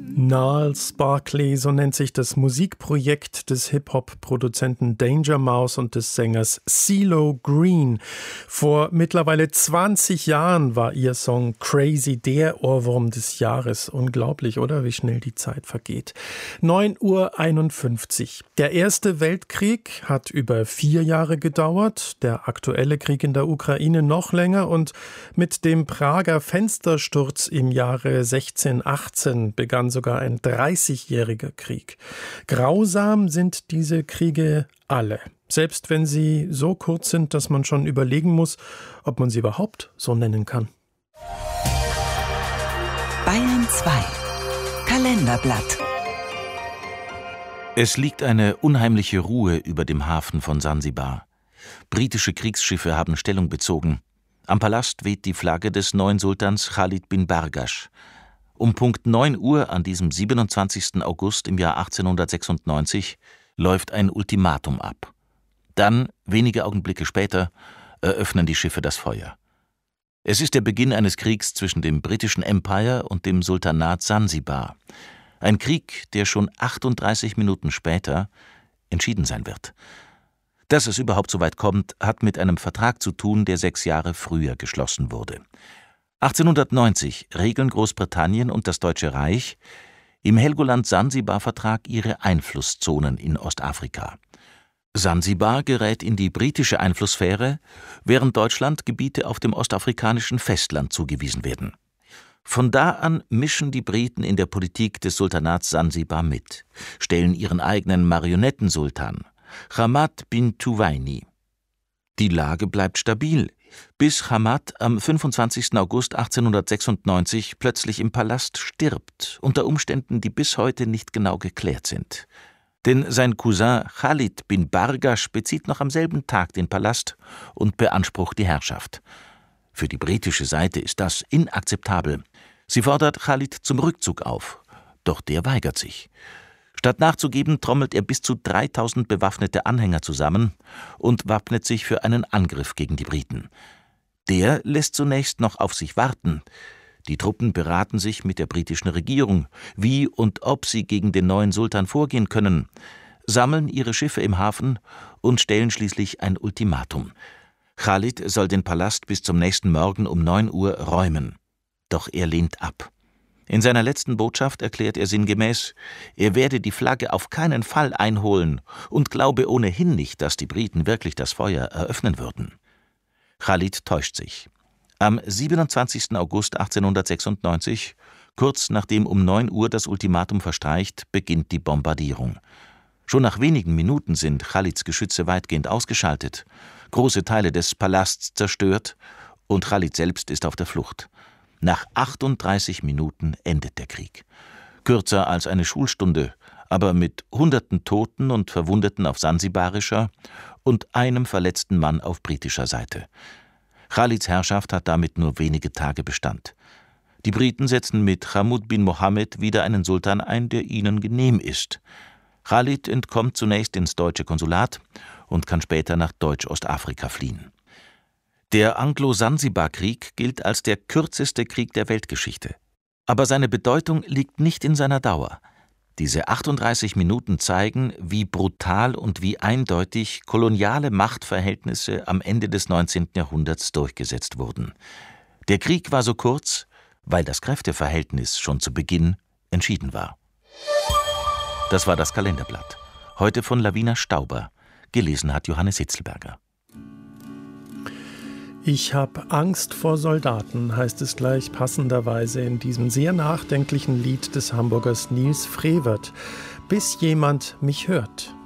Gnarls Barkley, so nennt sich das Musikprojekt des Hip-Hop-Produzenten Danger Mouse und des Sängers CeeLo Green. Vor mittlerweile 20 Jahren war ihr Song Crazy der Ohrwurm des Jahres. Unglaublich, oder? Wie schnell die Zeit vergeht. 9:51 Uhr. Der Erste Weltkrieg hat über 4 Jahre gedauert, der aktuelle Krieg in der Ukraine noch länger, und mit dem Prager Fenstersturz im Jahre 1618 begann sogar ein 30-jähriger Krieg. Grausam sind diese Kriege alle, selbst wenn sie so kurz sind, dass man schon überlegen muss, ob man sie überhaupt so nennen kann. Bayern 2 Kalenderblatt. Es liegt eine unheimliche Ruhe über dem Hafen von Sansibar. Britische Kriegsschiffe haben Stellung bezogen. Am Palast weht die Flagge des neuen Sultans Khalid bin Bargash. Um Punkt 9 Uhr an diesem 27. August im Jahr 1896 läuft ein Ultimatum ab. Dann, wenige Augenblicke später, eröffnen die Schiffe das Feuer. Es ist der Beginn eines Kriegs zwischen dem britischen Empire und dem Sultanat Sansibar. Ein Krieg, der schon 38 Minuten später entschieden sein wird. Dass es überhaupt so weit kommt, hat mit einem Vertrag zu tun, der 6 Jahre früher geschlossen wurde. 1890 regeln Großbritannien und das Deutsche Reich im Helgoland-Sansibar-Vertrag ihre Einflusszonen in Ostafrika. Sansibar gerät in die britische Einflusssphäre, während Deutschland Gebiete auf dem ostafrikanischen Festland zugewiesen werden. Von da an mischen die Briten in der Politik des Sultanats Sansibar mit, stellen ihren eigenen Marionettensultan, Hamad bin Tuwaini. Die Lage bleibt stabil, bis Hamad am 25. August 1896 plötzlich im Palast stirbt, unter Umständen, die bis heute nicht genau geklärt sind. Denn sein Cousin Khalid bin Bargash bezieht noch am selben Tag den Palast und beansprucht die Herrschaft. Für die britische Seite ist das inakzeptabel. Sie fordert Khalid zum Rückzug auf, doch der weigert sich. Statt nachzugeben, trommelt er bis zu 3000 bewaffnete Anhänger zusammen und wappnet sich für einen Angriff gegen die Briten. Der lässt zunächst noch auf sich warten. Die Truppen beraten sich mit der britischen Regierung, wie und ob sie gegen den neuen Sultan vorgehen können, sammeln ihre Schiffe im Hafen und stellen schließlich ein Ultimatum. Khalid soll den Palast bis zum nächsten Morgen um 9 Uhr räumen. Doch er lehnt ab. In seiner letzten Botschaft erklärt er sinngemäß, er werde die Flagge auf keinen Fall einholen und glaube ohnehin nicht, dass die Briten wirklich das Feuer eröffnen würden. Khalid täuscht sich. Am 27. August 1896, kurz nachdem um 9 Uhr das Ultimatum verstreicht, beginnt die Bombardierung. Schon nach wenigen Minuten sind Khalids Geschütze weitgehend ausgeschaltet, große Teile des Palasts zerstört und Khalid selbst ist auf der Flucht. Nach 38 Minuten endet der Krieg. Kürzer als eine Schulstunde, aber mit Hunderten Toten und Verwundeten auf sansibarischer und einem verletzten Mann auf britischer Seite. Khalids Herrschaft hat damit nur wenige Tage Bestand. Die Briten setzen mit Hamud bin Mohammed wieder einen Sultan ein, der ihnen genehm ist. Khalid entkommt zunächst ins deutsche Konsulat und kann später nach Deutsch-Ostafrika fliehen. Der Anglo-Sansibar-Krieg gilt als der kürzeste Krieg der Weltgeschichte. Aber seine Bedeutung liegt nicht in seiner Dauer. Diese 38 Minuten zeigen, wie brutal und wie eindeutig koloniale Machtverhältnisse am Ende des 19. Jahrhunderts durchgesetzt wurden. Der Krieg war so kurz, weil das Kräfteverhältnis schon zu Beginn entschieden war. Das war das Kalenderblatt. Heute von Lavina Stauber. Gelesen hat Johannes Hitzelberger. Ich hab Angst vor Soldaten, heißt es gleich passenderweise in diesem sehr nachdenklichen Lied des Hamburgers Nils Frevert. Bis jemand mich hört.